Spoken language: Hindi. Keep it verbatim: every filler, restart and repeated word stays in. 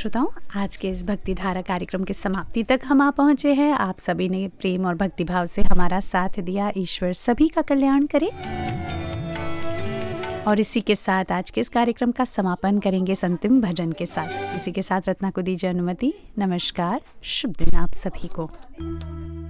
श्रोताओं, आज के इस भक्ति धारा कार्यक्रम की समाप्ति तक हम आ पहुँचे हैं। आप सभी ने प्रेम और भक्तिभाव से हमारा साथ दिया। ईश्वर सभी का कल्याण करे। और इसी के साथ आज के इस कार्यक्रम का समापन करेंगे इस अंतिम भजन के साथ। इसी के साथ रत्ना को दीजिए अनुमति। नमस्कार, शुभ दिन आप सभी को।